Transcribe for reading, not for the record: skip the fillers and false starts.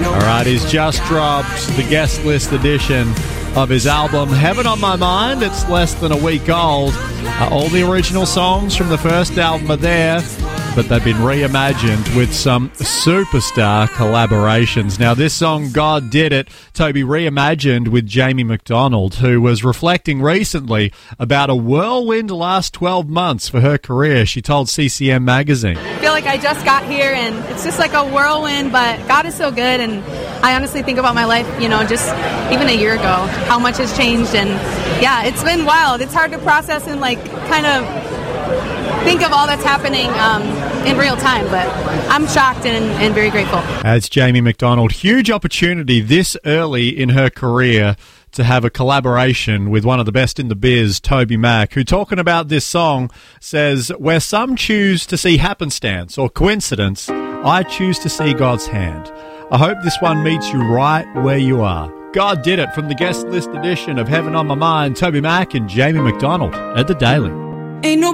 All right, he's just dropped the guest list edition of his album Heaven on My Mind. It's less than a week old. All the original songs from the first album are there, but they've been reimagined with some superstar collaborations. Now, this song, God Did It, Toby reimagined with Jamie McDonald, who was reflecting recently about a whirlwind last 12 months for her career. She told CCM Magazine. I feel like I just got here, and it's just like a whirlwind, but God is so good, and I honestly think about my life, just even a year ago, how much has changed, and yeah, it's been wild. It's hard to process and kind of think of all that's happening in real time, but I'm shocked and very grateful. As Jamie McDonald, huge opportunity this early in her career to have a collaboration with one of the best in the biz, Toby Mac, who, talking about this song, says, where some choose to see happenstance or coincidence, I choose to see God's hand. I hope this one meets you right where you are. God Did It from the guest list edition of Heaven on My Mind, Toby Mac and Jamie McDonald at The Daily. Ain't no